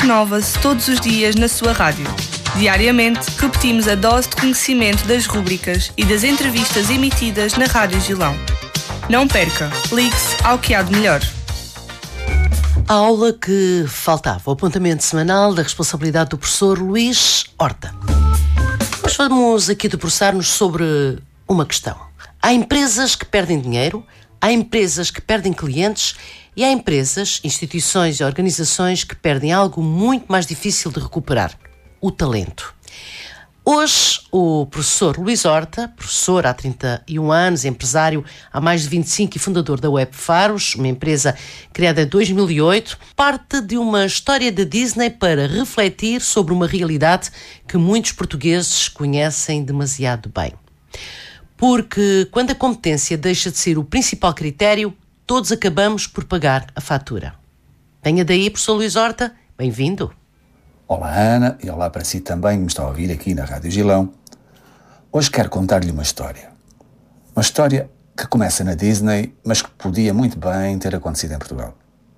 Renova-se todos os dias na sua rádio. Diariamente, repetimos a dose de conhecimento das rúbricas e das entrevistas emitidas na Rádio Gilão. Não perca, ligue-se ao que há de melhor. A aula que faltava, o apontamento semanal da responsabilidade do professor Luís Horta. Nós vamos aqui debruçar-nos sobre uma questão. Há empresas que perdem dinheiro, há empresas que perdem clientes e há empresas, instituições e organizações que perdem algo muito mais difícil de recuperar: o talento. Hoje, o professor Luís Horta, professor há 31 anos, empresário há mais de 25 e fundador da Web Faros, uma empresa criada em 2008, parte de uma história da Disney para refletir sobre uma realidade que muitos portugueses conhecem demasiado bem. Porque quando a competência deixa de ser o principal critério, todos acabamos por pagar a fatura. Venha daí, professor Luís Horta, bem-vindo. Olá, Ana, e olá para si também, que me está a ouvir aqui na Rádio Gilão. Hoje quero contar-lhe uma história. Uma história que começa na Disney, mas que podia muito bem ter acontecido em Portugal.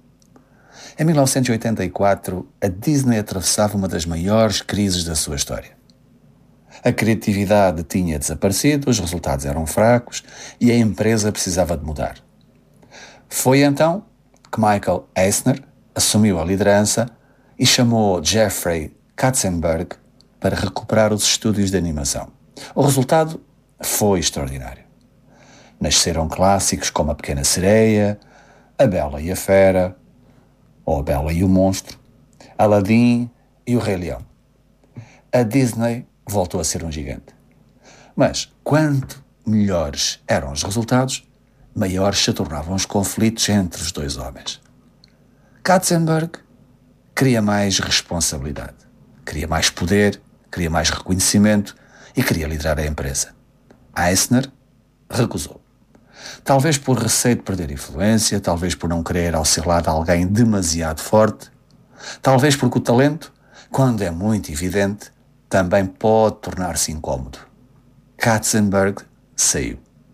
Em 1984, a Disney atravessava uma das maiores crises da sua história. A criatividade tinha desaparecido, os resultados eram fracos e a empresa precisava de mudar. Foi então que Michael Eisner assumiu a liderança e chamou Jeffrey Katzenberg para recuperar os estúdios de animação. O resultado foi extraordinário. Nasceram clássicos como A Pequena Sereia, A Bela e a Fera, ou A Bela e o Monstro, Aladdin e O Rei Leão. A Disney voltou a ser um gigante. Mas, quanto melhores eram os resultados, maiores se tornavam os conflitos entre os dois homens. Katzenberg queria mais responsabilidade, queria mais poder, queria mais reconhecimento e queria liderar a empresa. Eisner recusou. Talvez por receio de perder influência, talvez por não querer ao seu lado alguém demasiado forte, talvez porque o talento, quando é muito evidente, também pode tornar-se incómodo. Katzenberg saiu.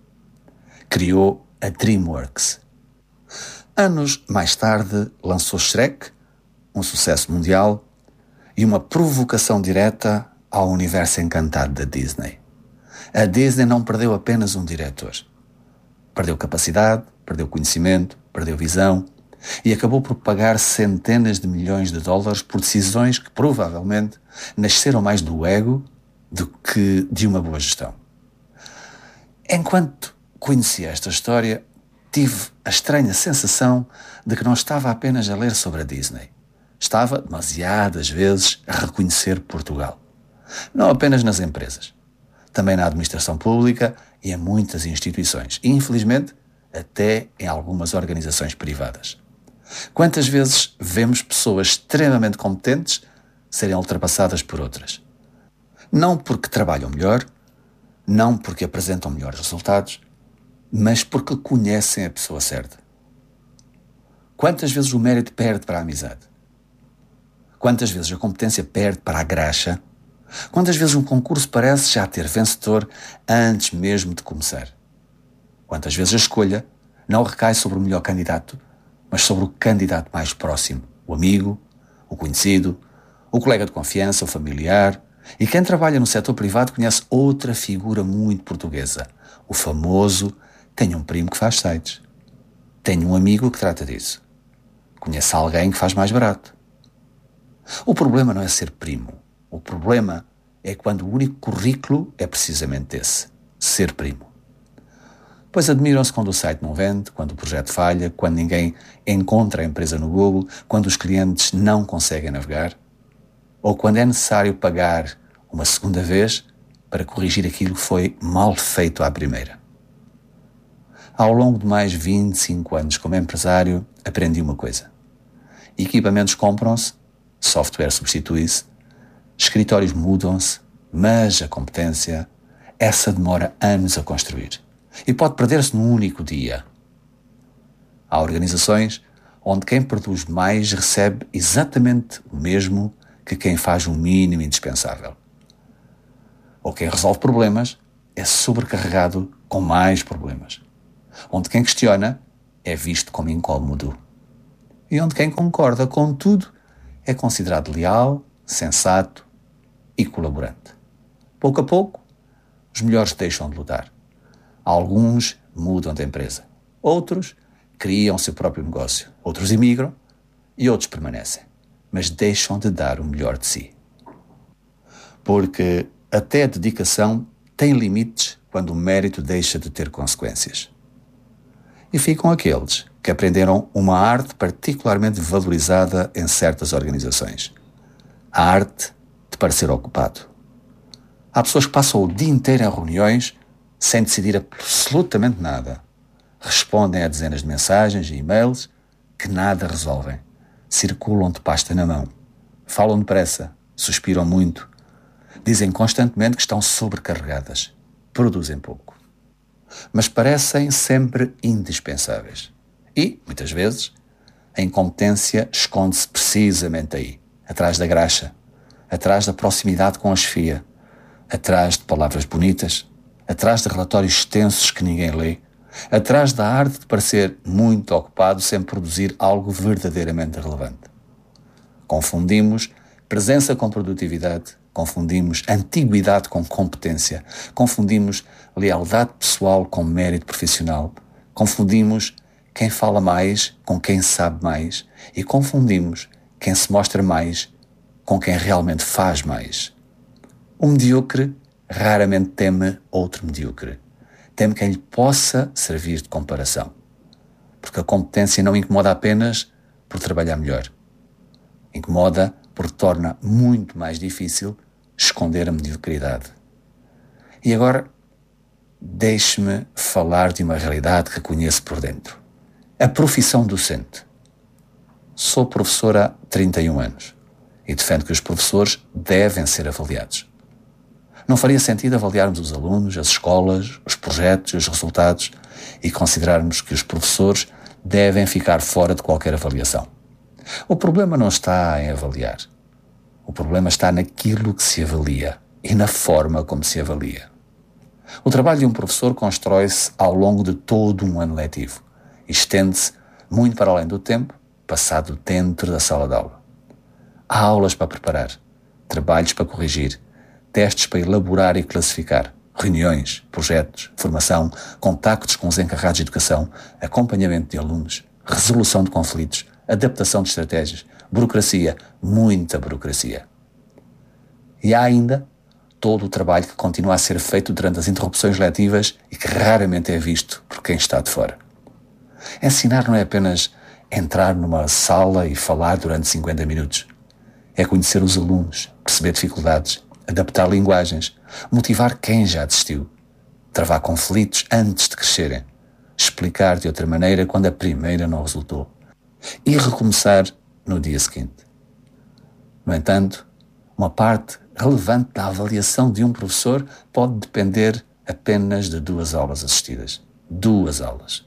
Criou a DreamWorks. Anos mais tarde lançou Shrek, um sucesso mundial e uma provocação direta ao universo encantado da Disney. A Disney não perdeu apenas um diretor. Perdeu capacidade, perdeu conhecimento, perdeu visão e acabou por pagar centenas de milhões de dólares por decisões que provavelmente nasceram mais do ego do que de uma boa gestão. Enquanto conhecia esta história, tive a estranha sensação de que não estava apenas a ler sobre a Disney. Estava, demasiadas vezes, a reconhecer Portugal. Não apenas nas empresas, também na administração pública e em muitas instituições. E, infelizmente, até em algumas organizações privadas. Quantas vezes vemos pessoas extremamente competentes serem ultrapassadas por outras? Não porque trabalham melhor, não porque apresentam melhores resultados, mas porque conhecem a pessoa certa. Quantas vezes o mérito perde para a amizade? Quantas vezes a competência perde para a graxa? Quantas vezes um concurso parece já ter vencedor antes mesmo de começar? Quantas vezes a escolha não recai sobre o melhor candidato, mas sobre o candidato mais próximo, o amigo, o conhecido, o colega de confiança, o familiar. E quem trabalha no setor privado conhece outra figura muito portuguesa, o famoso "tenho um primo que faz sites", "tenho um amigo que trata disso", "conhece alguém que faz mais barato". O problema não é ser primo. O problema é quando o único currículo é precisamente esse, ser primo. Pois admiram-se quando o site não vende, quando o projeto falha, quando ninguém encontra a empresa no Google, quando os clientes não conseguem navegar, ou quando é necessário pagar uma segunda vez para corrigir aquilo que foi mal feito à primeira. Ao longo de mais 25 anos como empresário, aprendi uma coisa. Equipamentos compram-se, software substitui-se, escritórios mudam-se, mas a competência, essa demora anos a construir. E pode perder-se num único dia. Há organizações onde quem produz mais recebe exatamente o mesmo que quem faz o mínimo indispensável. Ou quem resolve problemas é sobrecarregado com mais problemas. Onde quem questiona é visto como incómodo. E onde quem concorda com tudo é considerado leal, sensato e colaborante. Pouco a pouco, os melhores deixam de lutar. Alguns mudam de empresa. Outros criam o seu próprio negócio. Outros emigram e outros permanecem. Mas deixam de dar o melhor de si. Porque até a dedicação tem limites quando o mérito deixa de ter consequências. E ficam aqueles que aprenderam uma arte particularmente valorizada em certas organizações. A arte de parecer ocupado. Há pessoas que passam o dia inteiro em reuniões sem decidir absolutamente nada. Respondem a dezenas de mensagens e e-mails que nada resolvem. Circulam de pasta na mão. Falam depressa, suspiram muito. Dizem constantemente que estão sobrecarregadas. Produzem pouco. Mas parecem sempre indispensáveis. E, muitas vezes, a incompetência esconde-se precisamente aí, atrás da graxa, atrás da proximidade com a chefia, atrás de palavras bonitas, atrás de relatórios extensos que ninguém lê, atrás da arte de parecer muito ocupado sem produzir algo verdadeiramente relevante. Confundimos presença com produtividade, confundimos antiguidade com competência, confundimos lealdade pessoal com mérito profissional, confundimos quem fala mais com quem sabe mais e confundimos quem se mostra mais com quem realmente faz mais. O medíocre raramente teme outro medíocre. Teme quem lhe possa servir de comparação. Porque a competência não incomoda apenas por trabalhar melhor. Incomoda porque torna muito mais difícil esconder a mediocridade. E agora, deixe-me falar de uma realidade que conheço por dentro. A profissão docente. Sou professor há 31 anos e defendo que os professores devem ser avaliados. Não faria sentido avaliarmos os alunos, as escolas, os projetos e os resultados e considerarmos que os professores devem ficar fora de qualquer avaliação. O problema não está em avaliar. O problema está naquilo que se avalia e na forma como se avalia. O trabalho de um professor constrói-se ao longo de todo um ano letivo e estende-se muito para além do tempo passado dentro da sala de aula. Há aulas para preparar, trabalhos para corrigir, testes para elaborar e classificar, reuniões, projetos, formação, contactos com os encarregados de educação, acompanhamento de alunos, resolução de conflitos, adaptação de estratégias, burocracia, muita burocracia. E há ainda todo o trabalho que continua a ser feito durante as interrupções letivas e que raramente é visto por quem está de fora. Ensinar não é apenas entrar numa sala e falar durante 50 minutos. É conhecer os alunos, perceber dificuldades, adaptar linguagens, motivar quem já desistiu, travar conflitos antes de crescerem, explicar de outra maneira quando a primeira não resultou e recomeçar no dia seguinte. No entanto, uma parte relevante da avaliação de um professor pode depender apenas de 2 aulas assistidas. 2 aulas.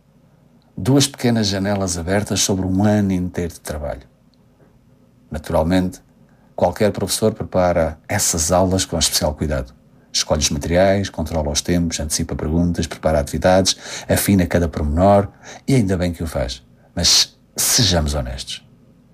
2 pequenas janelas abertas sobre um ano inteiro de trabalho. Naturalmente, qualquer professor prepara essas aulas com especial cuidado. Escolhe os materiais, controla os tempos, antecipa perguntas, prepara atividades, afina cada pormenor e ainda bem que o faz. Mas sejamos honestos.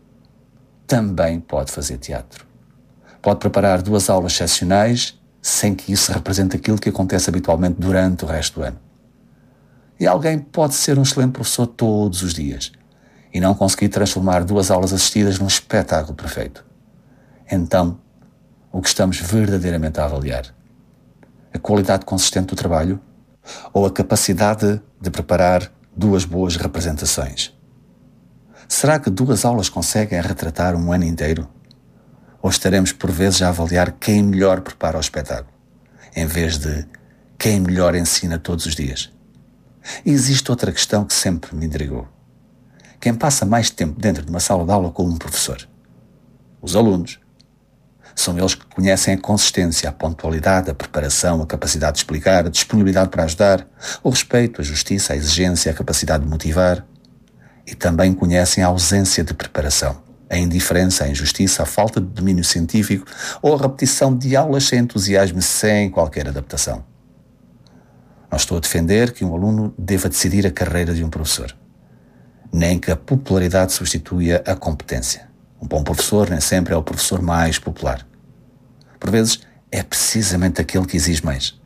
Também pode fazer teatro. Pode preparar 2 aulas excepcionais sem que isso represente aquilo que acontece habitualmente durante o resto do ano. E alguém pode ser um excelente professor todos os dias e não conseguir transformar 2 aulas assistidas num espetáculo perfeito. Então, o que estamos verdadeiramente a avaliar? A qualidade consistente do trabalho ou a capacidade de preparar 2 boas representações? Será que 2 aulas conseguem retratar um ano inteiro? Ou estaremos por vezes a avaliar quem melhor prepara o espetáculo, em vez de quem melhor ensina todos os dias? E existe outra questão que sempre me intrigou. Quem passa mais tempo dentro de uma sala de aula com um professor? Os alunos. São eles que conhecem a consistência, a pontualidade, a preparação, a capacidade de explicar, a disponibilidade para ajudar, o respeito, a justiça, a exigência, a capacidade de motivar. E também conhecem a ausência de preparação, a indiferença, a injustiça, a falta de domínio científico ou a repetição de aulas sem entusiasmo e sem qualquer adaptação. Não estou a defender que um aluno deva decidir a carreira de um professor, nem que a popularidade substitua a competência. Um bom professor nem sempre é o professor mais popular. Por vezes, é precisamente aquele que exige mais.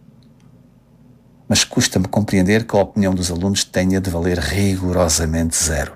Mas custa-me compreender que a opinião dos alunos tenha de valer rigorosamente zero.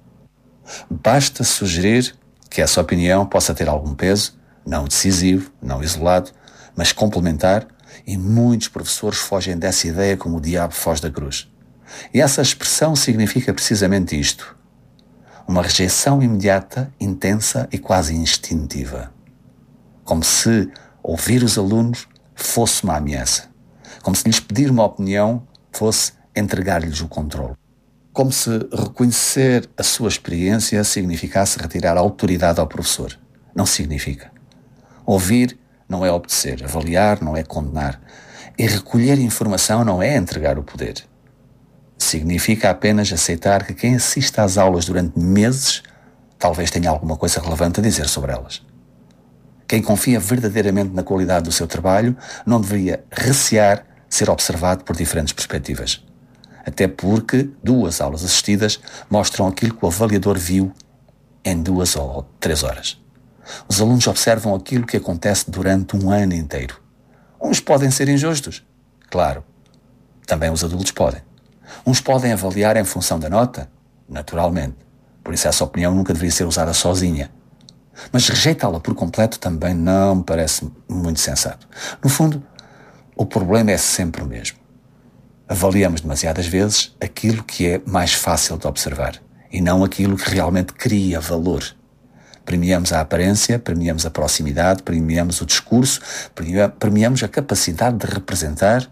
Basta sugerir que essa opinião possa ter algum peso, não decisivo, não isolado, mas complementar, e muitos professores fogem dessa ideia como o diabo foge da cruz. E essa expressão significa precisamente isto: uma rejeição imediata, intensa e quase instintiva. Como se ouvir os alunos fosse uma ameaça. Como se lhes pedir uma opinião fosse entregar-lhes o controle. Como se reconhecer a sua experiência significasse retirar a autoridade ao professor. Não significa. Ouvir não é obedecer, avaliar não é condenar, e recolher informação não é entregar o poder. Significa apenas aceitar que quem assiste às aulas durante meses talvez tenha alguma coisa relevante a dizer sobre elas. Quem confia verdadeiramente na qualidade do seu trabalho não deveria recear ser observado por diferentes perspectivas. Até porque 2 aulas assistidas mostram aquilo que o avaliador viu em 2 ou 3 horas. Os alunos observam aquilo que acontece durante um ano inteiro. Uns podem ser injustos, claro. Também os adultos podem. Uns podem avaliar em função da nota, naturalmente. Por isso essa opinião nunca deveria ser usada sozinha. Mas rejeitá-la por completo também não me parece muito sensato. No fundo, o problema é sempre o mesmo. Avaliamos demasiadas vezes aquilo que é mais fácil de observar e não aquilo que realmente cria valor. Premiamos a aparência, premiamos a proximidade, premiamos o discurso, premiamos a capacidade de representar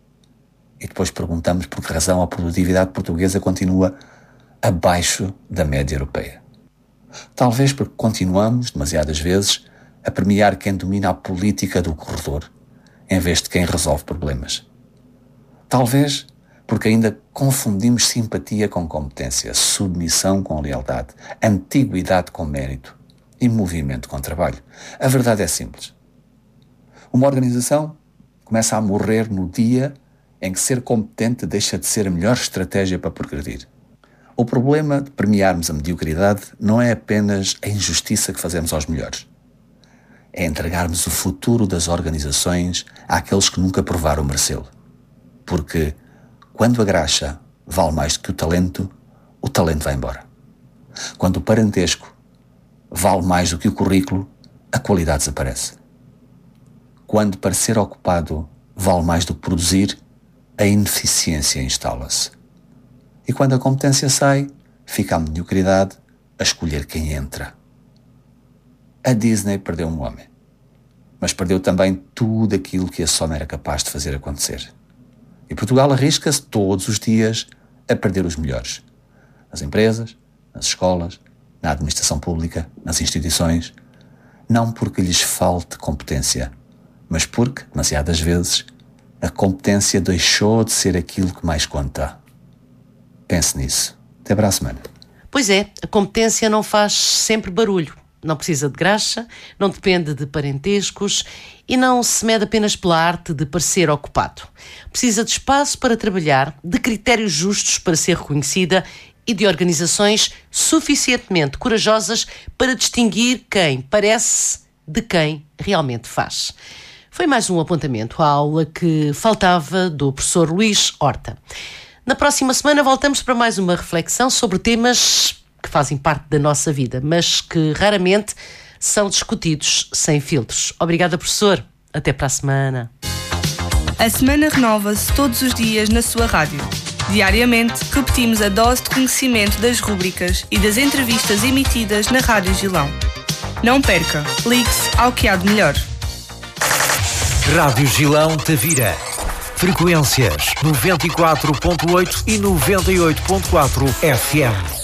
e depois perguntamos por que razão a produtividade portuguesa continua abaixo da média europeia. Talvez porque continuamos, demasiadas vezes, a premiar quem domina a política do corredor, em vez de quem resolve problemas. Talvez porque ainda confundimos simpatia com competência, submissão com lealdade, antiguidade com mérito e movimento com trabalho. A verdade é simples. Uma organização começa a morrer no dia em que ser competente deixa de ser a melhor estratégia para progredir. O problema de premiarmos a mediocridade não é apenas a injustiça que fazemos aos melhores. É entregarmos o futuro das organizações àqueles que nunca provaram merecê-lo. Porque, quando a graxa vale mais do que o talento vai embora. Quando o parentesco vale mais do que o currículo, a qualidade desaparece. Quando parecer ocupado vale mais do que produzir, a ineficiência instala-se. E quando a competência sai, fica a mediocridade a escolher quem entra. A Disney perdeu um homem, mas perdeu também tudo aquilo que a Sony era capaz de fazer acontecer. E Portugal arrisca-se todos os dias a perder os melhores. Nas empresas, nas escolas, na administração pública, nas instituições. Não porque lhes falte competência, mas porque, demasiadas vezes, a competência deixou de ser aquilo que mais conta. Pense nisso. Até para a semana. Pois é, a competência não faz sempre barulho. Não precisa de graxa, não depende de parentescos e não se mede apenas pela arte de parecer ocupado. Precisa de espaço para trabalhar, de critérios justos para ser reconhecida e de organizações suficientemente corajosas para distinguir quem parece de quem realmente faz. Foi mais um apontamento à aula que faltava do professor Luís Horta. Na próxima semana voltamos para mais uma reflexão sobre temas que fazem parte da nossa vida, mas que raramente são discutidos sem filtros. Obrigada, professor. Até para a semana. A semana renova-se todos os dias na sua rádio. Diariamente, repetimos a dose de conhecimento das rúbricas e das entrevistas emitidas na Rádio Gilão. Não perca, ligue-se ao que há de melhor. Rádio Gilão Tavira. Frequências 94.8 e 98.4 FM.